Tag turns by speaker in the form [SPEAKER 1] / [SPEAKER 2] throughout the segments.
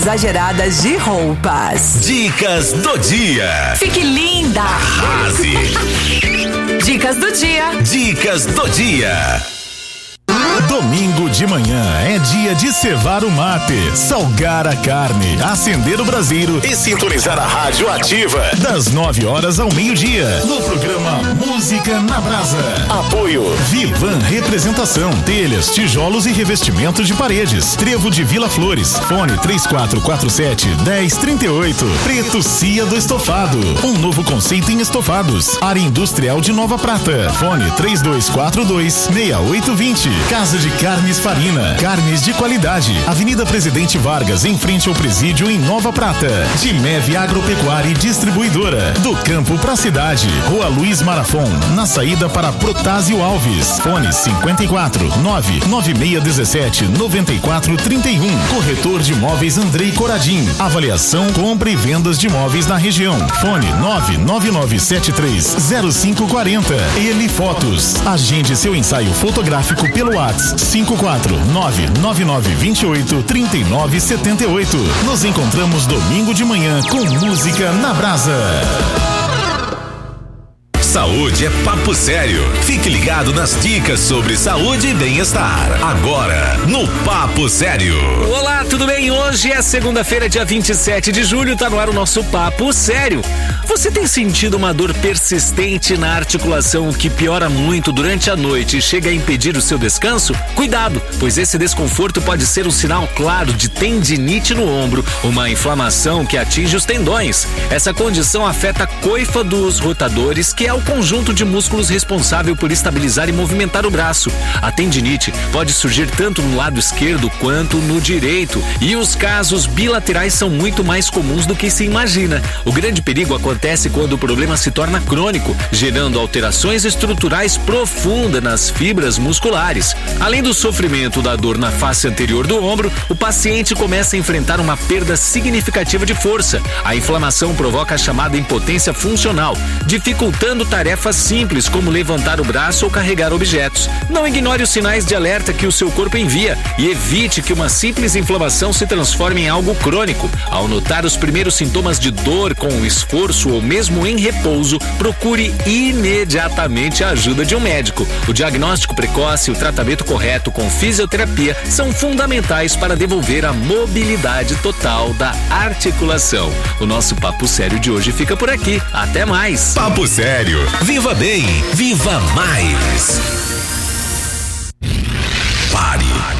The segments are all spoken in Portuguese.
[SPEAKER 1] exageradas de roupas.
[SPEAKER 2] Dicas do dia.
[SPEAKER 1] Fique linda.
[SPEAKER 2] Arrase.
[SPEAKER 1] Dicas do dia.
[SPEAKER 2] Dicas do dia.
[SPEAKER 3] Domingo de manhã é dia de cevar o mate, salgar a carne, acender o braseiro e sintonizar a rádio ativa. Das 9 horas ao meio-dia, no programa Música na Brasa. Apoio Vivan Representação, telhas, tijolos e revestimento de paredes. Trevo de Vila Flores, fone 3447-1038. Preto Cia do Estofado, um novo conceito em estofados. Área Industrial de Nova Prata, fone 3242-6820. Casa de Carnes Farina, carnes de qualidade. Avenida Presidente Vargas, em frente ao presídio em Nova Prata. Dimeve Agropecuária e Distribuidora. Do campo pra cidade. Rua Luiz Marafon, na saída para Protásio Alves. Fone 54-99617-9431. Corretor de imóveis Andrei Coradim. Avaliação, compra e vendas de imóveis na região. Fone 999730540. Ele Fotos. Agende seu ensaio fotográfico pelo WhatsApp 54999283978. Nos encontramos domingo de manhã com Música na Brasa.
[SPEAKER 2] Saúde é papo sério. Fique ligado nas dicas sobre saúde e bem-estar. Agora, no Papo Sério.
[SPEAKER 4] Olá, tudo bem? Hoje é segunda-feira, dia 27 de julho, tá no ar o nosso Papo Sério. Você tem sentido uma dor persistente na articulação que piora muito durante a noite e chega a impedir o seu descanso? Cuidado, pois esse desconforto pode ser um sinal claro de tendinite no ombro, uma inflamação que atinge os tendões. Essa condição afeta a coifa dos rotadores, que é o conjunto de músculos responsável por estabilizar e movimentar o braço. A tendinite pode surgir tanto no lado esquerdo quanto no direito, e os casos bilaterais são muito mais comuns do que se imagina. O grande perigo acontece quando o problema se torna crônico, gerando alterações estruturais profundas nas fibras musculares. Além do sofrimento da dor na face anterior do ombro, o paciente começa a enfrentar uma perda significativa de força. A inflamação provoca a chamada impotência funcional, dificultando tarefas simples como levantar o braço ou carregar objetos. Não ignore os sinais de alerta que o seu corpo envia e evite que uma simples inflamação se transforme em algo crônico. Ao notar os primeiros sintomas de dor com esforço ou mesmo em repouso, procure imediatamente a ajuda de um médico. O diagnóstico precoce e o tratamento correto com fisioterapia são fundamentais para devolver a mobilidade total da articulação. O nosso Papo Sério de hoje fica por aqui. Até mais.
[SPEAKER 2] Papo Sério. Viva bem, viva mais. Pare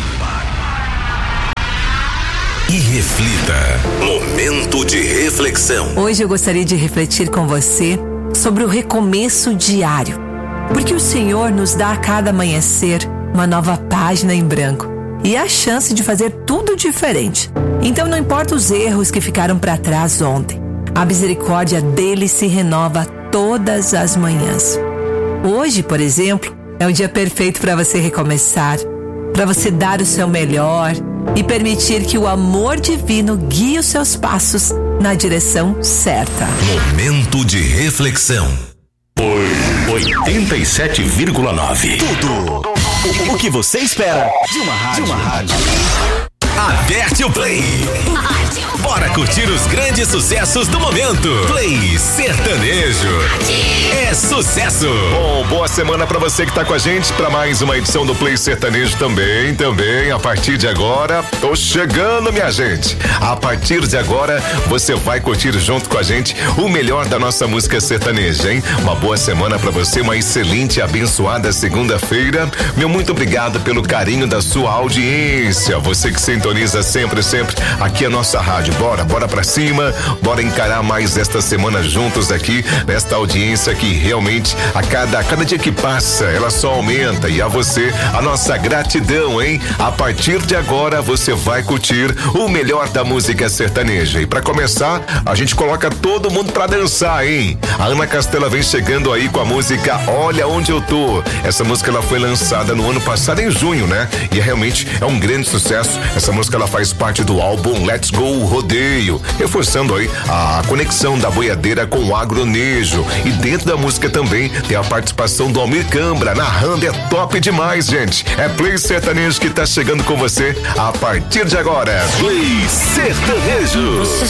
[SPEAKER 2] e reflita. Momento de reflexão.
[SPEAKER 1] Hoje eu gostaria de refletir com você sobre o recomeço diário, porque o Senhor nos dá a cada amanhecer uma nova página em branco e a chance de fazer tudo diferente. Então não importa os erros que ficaram para trás ontem, a misericórdia dele se renova todas as manhãs. Hoje, por exemplo, é um dia perfeito para você recomeçar, para você dar o seu melhor e permitir que o amor divino guie os seus passos na direção certa.
[SPEAKER 2] Momento de reflexão. 87,9. Tudo o que você espera de uma rádio. Aperte o play. Bora curtir os grandes sucessos do momento. Play Sertanejo. É sucesso.
[SPEAKER 5] Bom, boa semana pra você que tá com a gente pra mais uma edição do Play Sertanejo também. A partir de agora, tô chegando, minha gente. A partir de agora, você vai curtir junto com a gente o melhor da nossa música sertaneja, hein? Uma boa semana pra você, uma excelente e abençoada segunda-feira. Meu muito obrigado pelo carinho da sua audiência. Você que sintoniza sempre aqui a nossa rádio. Bora pra cima, bora encarar mais esta semana juntos aqui, nesta audiência que realmente a cada dia que passa, ela só aumenta, e a você, a nossa gratidão, hein? A partir de agora, você vai curtir o melhor da música sertaneja. E pra começar, a gente coloca todo mundo pra dançar, hein? A Ana Castela vem chegando aí com a música Olha Onde Eu Tô. Essa música, ela foi lançada no ano passado, em junho, né? E realmente é um grande sucesso. Essa música, ela faz parte do álbum Let's Go Rodeio. rodeio, reforçando aí a conexão da boiadeira com o agronejo. E dentro da música também tem a participação do Almir Cambra, narrando, é top demais, gente. É Play Sertanejo que tá chegando com você a partir de agora.
[SPEAKER 2] Play Sertanejo.